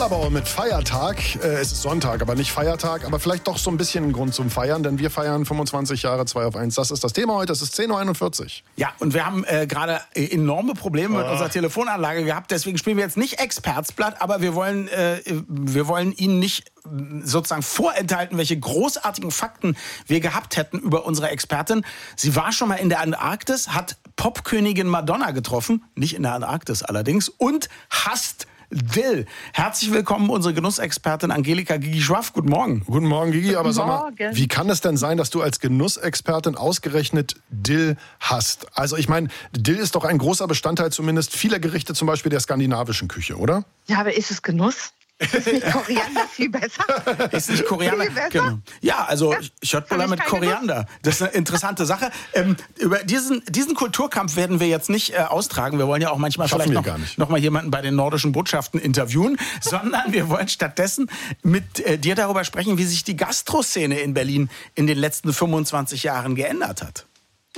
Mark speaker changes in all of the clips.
Speaker 1: aber auch mit Feiertag. Es ist Sonntag, aber nicht Feiertag, aber vielleicht doch so ein bisschen ein Grund zum Feiern, denn wir feiern 25 Jahre 2 auf 1. Das ist das Thema heute, es ist 10.41 Uhr.
Speaker 2: Ja, und wir haben gerade enorme Probleme mit unserer Telefonanlage gehabt, deswegen spielen wir jetzt nicht Expertsblatt, aber wir wollen Ihnen nicht sozusagen vorenthalten, welche großartigen Fakten wir gehabt hätten über unsere Expertin. Sie war schon mal in der Antarktis, hat Popkönigin Madonna getroffen, nicht in der Antarktis allerdings, und hasst Dill. Herzlich willkommen, unsere Genussexpertin Angelika Gigi Schwaff. Guten Morgen.
Speaker 1: Guten Morgen, Gigi. Aber sag mal, wie kann es denn sein, dass du als Genussexpertin ausgerechnet Dill hast? Also ich meine, Dill ist doch ein großer Bestandteil zumindest vieler Gerichte, zum Beispiel der skandinavischen Küche, oder?
Speaker 3: Ja, aber ist es Genuss? Ist nicht Koriander viel besser?
Speaker 2: Ist nicht Koriander?
Speaker 3: Viel besser?
Speaker 2: Genau. Ja, also Schöttbullar mit Koriander. Das ist eine interessante Sache. Über diesen Kulturkampf werden wir jetzt nicht austragen. Wir wollen ja auch manchmal vielleicht noch mal jemanden bei den nordischen Botschaften interviewen, sondern wir wollen stattdessen mit dir darüber sprechen, wie sich die Gastroszene in Berlin in den letzten 25 Jahren geändert hat.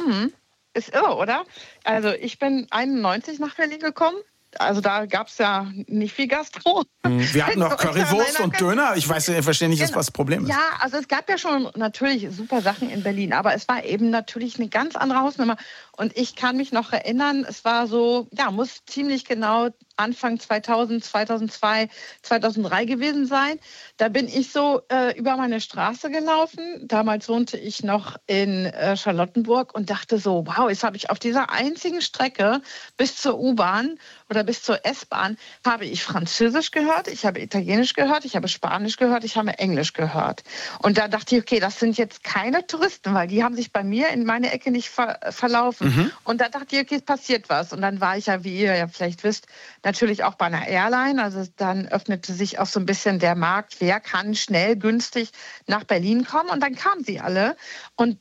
Speaker 3: Ist irre, oder? Also ich bin 91 nach Berlin gekommen. Also da gab es ja nicht viel Gastro.
Speaker 2: Wir hatten noch Currywurst und Döner. Ich verstehe nicht, was das Problem ist.
Speaker 3: Ja, also es gab ja schon natürlich super Sachen in Berlin, aber es war eben natürlich eine ganz andere Hausnummer. Und ich kann mich noch erinnern, es war so, ja, muss ziemlich genau Anfang 2000, 2002, 2003 gewesen sein. Da bin ich so über meine Straße gelaufen. Damals wohnte ich noch in Charlottenburg und dachte so, wow, jetzt habe ich auf dieser einzigen Strecke bis zur U-Bahn oder bis zur S-Bahn habe ich Französisch gehört, ich habe Italienisch gehört, ich habe Spanisch gehört, ich habe Englisch gehört. Und da dachte ich, okay, das sind jetzt keine Touristen, weil die haben sich bei mir in meine Ecke nicht verlaufen. Und da dachte ich, okay, es passiert was. Und dann war ich ja, wie ihr ja vielleicht wisst, natürlich auch bei einer Airline. Also dann öffnete sich auch so ein bisschen der Markt, wer kann schnell, günstig nach Berlin kommen. Und dann kamen sie alle. Und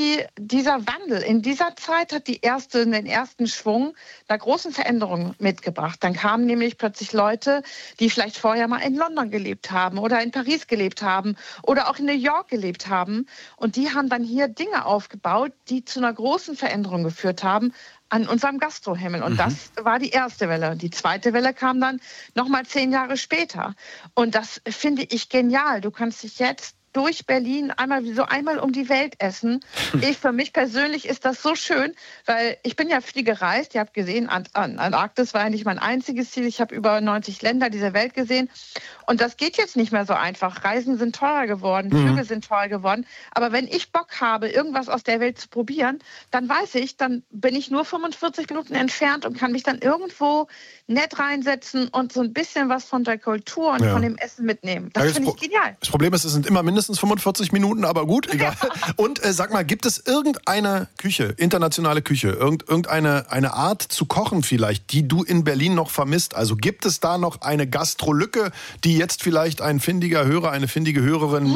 Speaker 3: dieser Wandel in dieser Zeit hat den ersten Schwung der großen Veränderungen mitgebracht. Dann kamen nämlich plötzlich Leute, die vielleicht vorher mal in London gelebt haben oder in Paris gelebt haben oder auch in New York gelebt haben. Und die haben dann hier Dinge aufgebaut, die zu einer großen Veränderung geführt haben an unserem Gastrohimmel. Und das war die erste Welle. Die zweite Welle kam dann nochmal 10 Jahre später. Und das finde ich genial. Du kannst dich jetzt durch Berlin einmal um die Welt essen. Für mich persönlich ist das so schön, weil ich bin ja viel gereist. Ihr habt gesehen, Antarktis war ja nicht mein einziges Ziel. Ich habe über 90 Länder dieser Welt gesehen. Und das geht jetzt nicht mehr so einfach. Reisen sind teurer geworden, Flüge sind teurer geworden. Aber wenn ich Bock habe, irgendwas aus der Welt zu probieren, dann weiß ich, dann bin ich nur 45 Minuten entfernt und kann mich dann irgendwo nett reinsetzen und so ein bisschen was von der Kultur und von dem Essen mitnehmen. Das finde ich genial.
Speaker 1: Das Problem ist, es sind immer mindestens 45 Minuten, aber gut, egal. Und sag mal, gibt es irgendeine Küche, internationale Küche, irgendeine Art zu kochen vielleicht, die du in Berlin noch vermisst? Also gibt es da noch eine Gastrolücke, die jetzt vielleicht ein findiger Hörer, eine findige Hörerin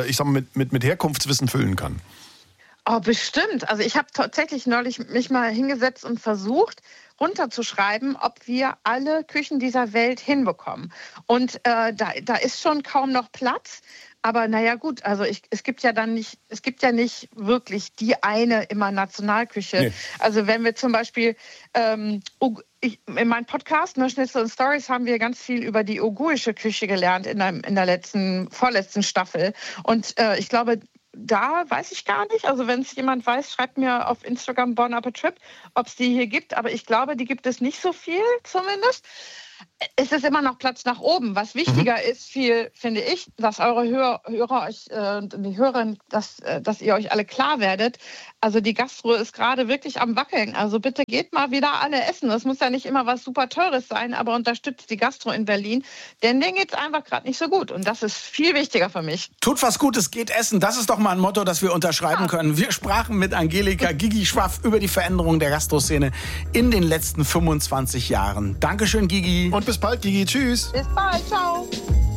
Speaker 1: mit Herkunftswissen füllen kann?
Speaker 3: Oh, bestimmt. Also ich habe tatsächlich neulich mich mal hingesetzt und versucht, runterzuschreiben, ob wir alle Küchen dieser Welt hinbekommen. Und da ist schon kaum noch Platz. Aber naja gut, also es gibt ja nicht wirklich die eine immer Nationalküche. Nee. Also wenn wir zum Beispiel in meinem Podcast, Schnitzel und Stories, haben wir ganz viel über die uigurische Küche gelernt in der vorletzten Staffel. Und ich glaube, da weiß ich gar nicht. Also wenn es jemand weiß, schreibt mir auf Instagram Bon Appetit, ob es die hier gibt. Aber ich glaube, die gibt es nicht so viel zumindest. Es ist immer noch Platz nach oben. Was wichtiger ist, finde ich, dass eure Hörer euch die Hörerinnen, dass ihr euch alle klar werdet. Also die Gastro ist gerade wirklich am Wackeln. Also bitte geht mal wieder alle essen. Das muss ja nicht immer was super Teures sein, aber unterstützt die Gastro in Berlin. Denn denen geht es einfach gerade nicht so gut. Und das ist viel wichtiger für mich.
Speaker 2: Tut was Gutes, geht essen. Das ist doch mal ein Motto, das wir unterschreiben können. Wir sprachen mit Angelika Gigi Schwaff über die Veränderung der Gastroszene in den letzten 25 Jahren. Dankeschön, Gigi.
Speaker 1: Und bis bald, Gigi. Tschüss.
Speaker 3: Bis bald. Ciao.